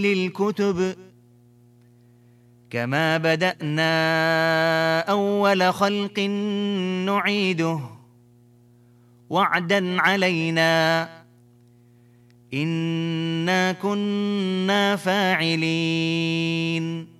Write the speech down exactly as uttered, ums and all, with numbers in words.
الكتب كما بدأنا أول خلق نعيده وعدا علينا إنا كنا فاعلين